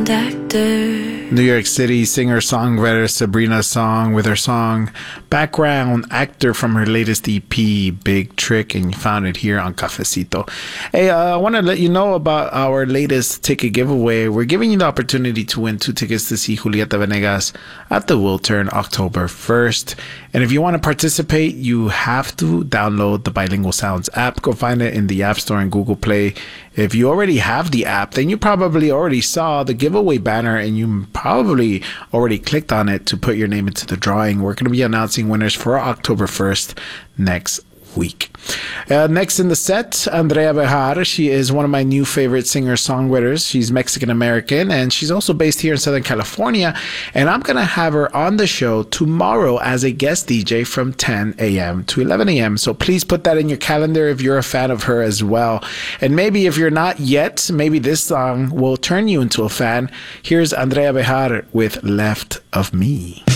child actor. New York City singer-songwriter Sabrina Song with her song Background Actor from her latest EP, Big Trick, and you found it here on Cafecito. Hey, I want to let you know about our latest ticket giveaway. We're giving you the opportunity to win 2 tickets to see Julieta Venegas at the Wiltern October 1st. And if you want to participate, you have to download the Bilingual Sounds app. Go find it in the App Store and Google Play. If you already have the app, then you probably already saw the giveaway banner and you probably already clicked on it to put your name into the drawing. We're going to be announcing winners for October 1st next week. Next in the set, Andrea Bejar. She is one of my new favorite singer-songwriters. She's Mexican-American, and she's also based here in Southern California. And I'm going to have her on the show tomorrow as a guest DJ from 10 a.m. to 11 a.m. So please put that in your calendar if you're a fan of her as well. And maybe if you're not yet, maybe this song will turn you into a fan. Here's Andrea Bejar with Left of Me.